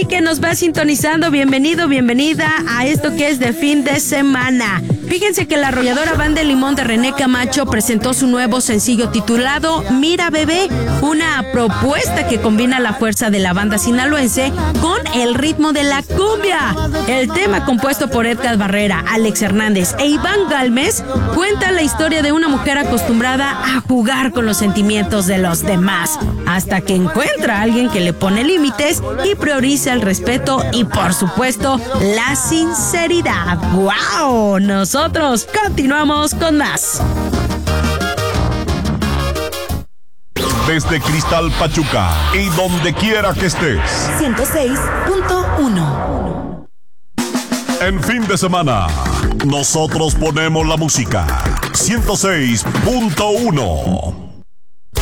ti que nos va sintonizando, bienvenido, bienvenida a esto que es de fin de semana. Fíjense que la arrolladora Banda Limón de René Camacho presentó su nuevo sencillo titulado Mira Bebé, una propuesta que combina la fuerza de la banda sinaloense con el ritmo de la cumbia. El tema, compuesto por Edgar Barrera, Alex Hernández e Iván Galvez, cuenta la historia de una mujer acostumbrada a jugar con los sentimientos de los demás, hasta que encuentra a alguien que le pone límites y prioriza el respeto y, por supuesto, la sinceridad. ¡Wow! Nosotros continuamos con más. Desde Cristal Pachuca y donde quiera que estés. 106.1. En fin de semana, nosotros ponemos la música. 106.1.